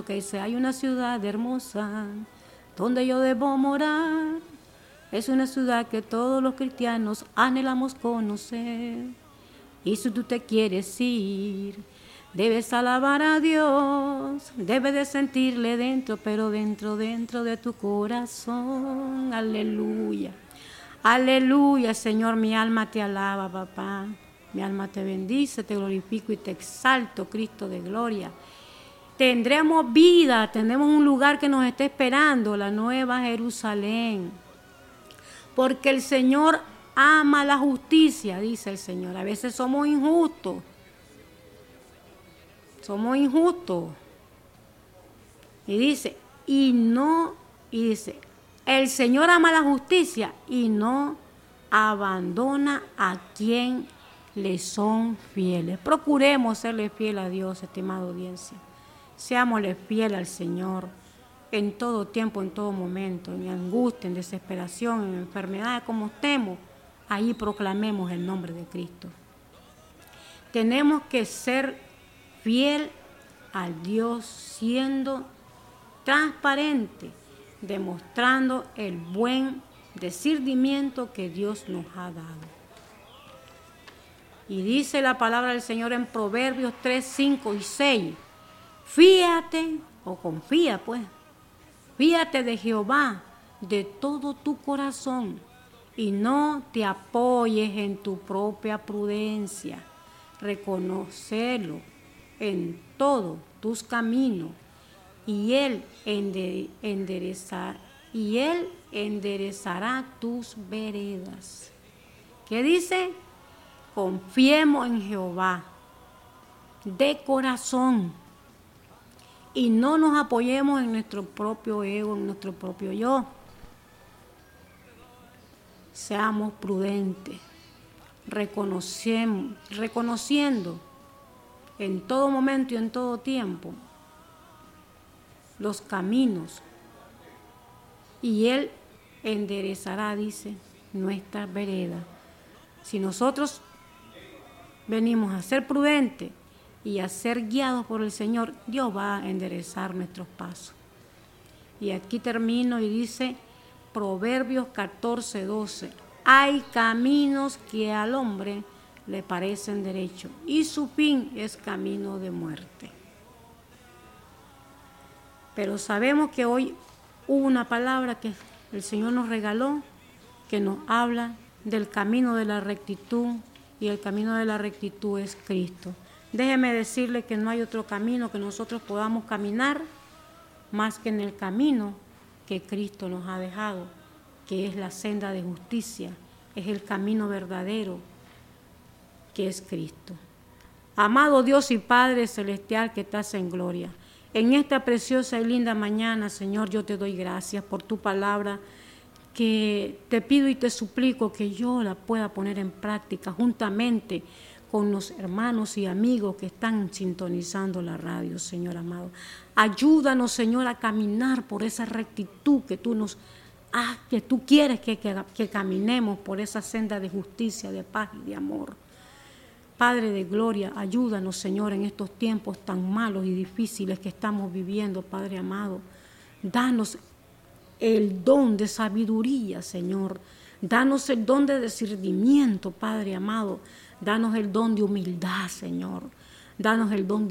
porque dice, hay una ciudad hermosa donde yo debo morar. Es una ciudad que todos los cristianos anhelamos conocer. Y si tú te quieres ir, debes alabar a Dios, debes de sentirle dentro, pero dentro de tu corazón. Aleluya. Aleluya, Señor, mi alma te alaba, papá. Mi alma te bendice, te glorifico y te exalto, Cristo de gloria. Tendremos vida, tendremos un lugar que nos está esperando, la nueva Jerusalén. Porque el Señor ama la justicia, dice el Señor. A veces somos injustos. Somos injustos. Y dice, el Señor ama la justicia y no abandona a quien le son fieles. Procuremos serle fiel a Dios, estimada audiencia. Seámosle fiel al Señor en todo tiempo, en todo momento, en angustia, en desesperación, en enfermedad, como estemos, ahí proclamemos el nombre de Cristo. Tenemos que ser fiel al Dios siendo transparente, demostrando el buen discernimiento que Dios nos ha dado. Y dice la palabra del Señor en Proverbios 3, 5 y 6. Fíate, o confía pues, fíate de Jehová de todo tu corazón y no te apoyes en tu propia prudencia. Reconocerlo en todos tus caminos y Él enderezará tus veredas. ¿Qué dice? Confiemos en Jehová de corazón y no nos apoyemos en nuestro propio ego, en nuestro propio yo. Seamos prudentes, reconociendo en todo momento y en todo tiempo los caminos y Él enderezará, dice, nuestras veredas. Si nosotros venimos a ser prudentes y a ser guiados por el Señor, Dios va a enderezar nuestros pasos. Y aquí termino y dice Proverbios 14, 12. Hay caminos que al hombre le parecen derechos y su fin es camino de muerte. Pero sabemos que hoy hubo una palabra que el Señor nos regaló que nos habla del camino de la rectitud, y el camino de la rectitud es Cristo. Déjeme decirle que no hay otro camino que nosotros podamos caminar más que en el camino que Cristo nos ha dejado, que es la senda de justicia, es el camino verdadero, que es Cristo. Amado Dios y Padre Celestial que estás en gloria, en esta preciosa y linda mañana, Señor, yo te doy gracias por tu palabra, que te pido y te suplico que yo la pueda poner en práctica juntamente con los hermanos y amigos que están sintonizando la radio, Señor amado. Ayúdanos, Señor, a caminar por esa rectitud que tú quieres que caminemos por esa senda de justicia, de paz y de amor. Padre de gloria, ayúdanos, Señor, en estos tiempos tan malos y difíciles que estamos viviendo, Padre amado. Danos el don de sabiduría, Señor. Danos el don de discernimiento, Padre amado. Danos el don de humildad, Señor. Danos el don de